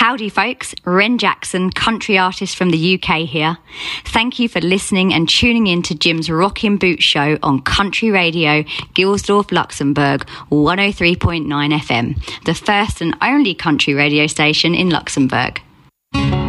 Howdy folks, Ren Jackson, country artist from the UK here. Thank you for listening and tuning in to Jim's Rockin' Boot Show on Country Radio, Gilsdorf, Luxembourg, 103.9 FM, the first and only country radio station in Luxembourg.